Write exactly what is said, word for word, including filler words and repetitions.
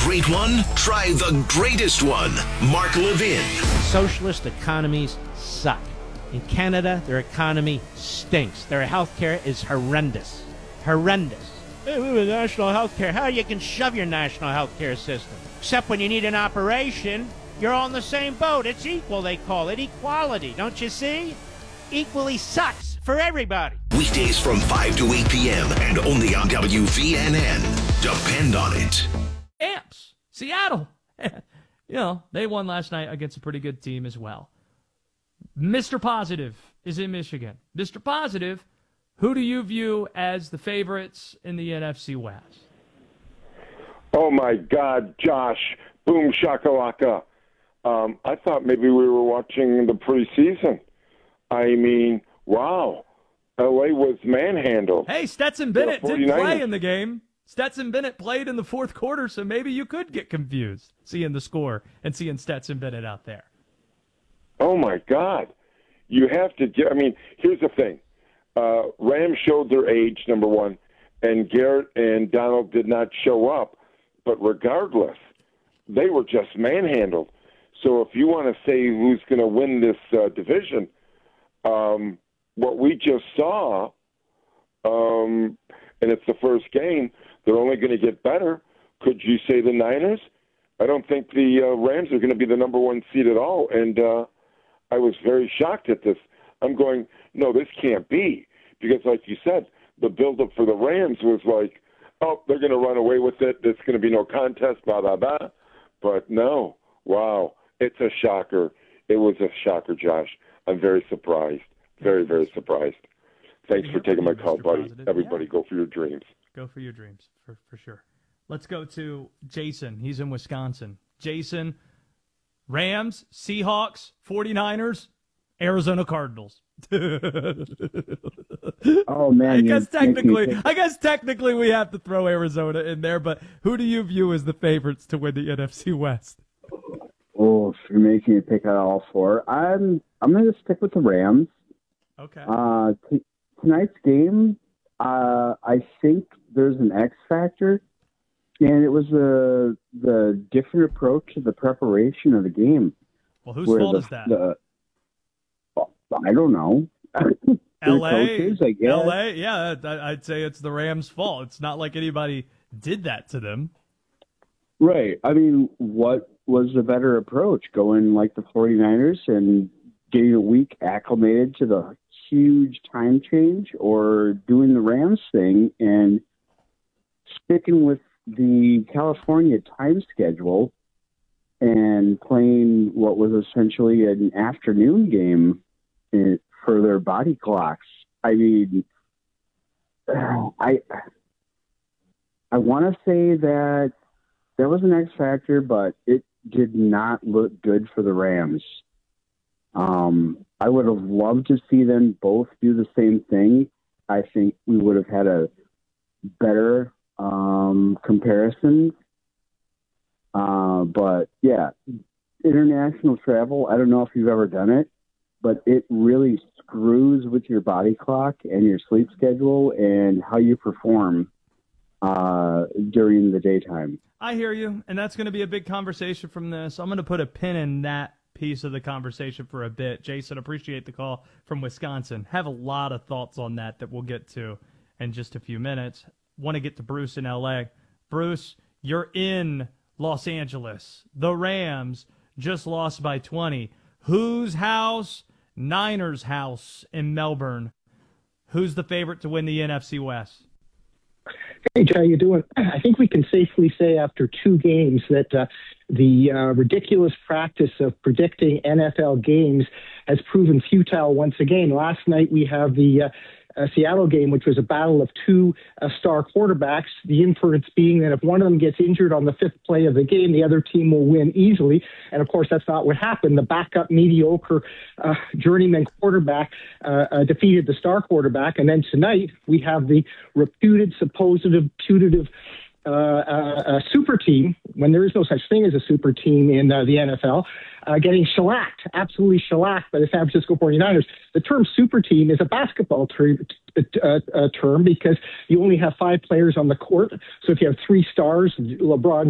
great one? Try the greatest one. Mark Levin. Socialist economies suck. In Canada, their economy stinks. Their healthcare is horrendous. Horrendous. Hey, we have national healthcare. How you can shove your national healthcare system? Except when you need an operation, you're all in the same boat. It's equal, they call it. Equality, don't you see? Equally sucks for everybody. Weekdays from five to eight p.m. and only on W V N N. Depend on it. Amps, Seattle. You know, they won last night against a pretty good team as well. Mister Positive is in Michigan. Mister Positive, who do you view as the favorites in the N F C West? Oh, my God, Josh. Boom shakalaka. Um, I thought maybe we were watching the preseason. I mean, wow. L A was manhandled. Hey, Stetson Bennett did play in the game. Stetson Bennett played in the fourth quarter, so maybe you could get confused seeing the score and seeing Stetson Bennett out there. Oh, my God. You have to get – I mean, here's the thing. Uh, Rams showed their age, number one, and Garrett and Donald did not show up. But regardless, they were just manhandled. So if you want to say who's going to win this uh, division, um, what we just saw, um, and it's the first game, they're only going to get better. Could you say the Niners? I don't think the uh, Rams are going to be the number one seed at all. And uh, I was very shocked at this. I'm going, no, this can't be. Because like you said, the buildup for the Rams was like, oh, they're going to run away with it. There's going to be no contest, blah, blah, blah. But no, wow, it's a shocker. It was a shocker, Josh. I'm very surprised. Very, very surprised. Thanks for taking my call, buddy. Everybody, go for your dreams. Go for your dreams, for, for sure. Let's go to Jason. He's in Wisconsin. Jason, Rams, Seahawks, 49ers, Arizona Cardinals. Oh man! I guess technically, I guess technically we have to throw Arizona in there. But who do you view as the favorites to win the N F C West? Oh, you're making me pick out all four. I'm I'm going to stick with the Rams. Okay. Uh, t- tonight's game, uh, I think there's an X factor, and it was the the different approach to the preparation of the game. Well, whose fault the, is that? The, I don't know. L A, coaches, I guess. L A, yeah, I'd say it's the Rams' fault. It's not like anybody did that to them. Right. I mean, what was the better approach? Going like the 49ers and getting a week acclimated to the huge time change, or doing the Rams thing and sticking with the California time schedule and playing what was essentially an afternoon game for their body clocks? I mean, I I want to say that there was an X factor, but it did not look good for the Rams. Um, I would have loved to see them both do the same thing. I think we would have had a better um, comparison. Uh, but, yeah, international travel, I don't know if you've ever done it, but it really screws with your body clock and your sleep schedule and how you perform uh, during the daytime. I hear you, and that's going to be a big conversation from this. I'm going to put a pin in that piece of the conversation for a bit. Jason, appreciate the call from Wisconsin. Have a lot of thoughts on that that we'll get to in just a few minutes. Want to get to Bruce in L A. Bruce, you're in Los Angeles. The Rams just lost by twenty. Whose house? Niners' house in Melbourne. Who's the favorite to win the N F C West? Hey, Joe, how you doing? I think we can safely say after two games that uh, the uh, ridiculous practice of predicting N F L games has proven futile once again. Last night we have the uh, uh, Seattle game, which was a battle of two uh, star quarterbacks, the inference being that if one of them gets injured on the fifth play of the game, the other team will win easily. And, of course, that's not what happened. The backup mediocre uh, journeyman quarterback uh, uh, defeated the star quarterback. And then tonight we have the reputed, supposed, putative uh, uh, uh, super team, when there is no such thing as a super team in uh, the N F L, uh, getting shellacked, absolutely shellacked by the San Francisco 49ers. The term super team is a basketball ter- uh, uh, term because you only have five players on the court. So if you have three stars, LeBron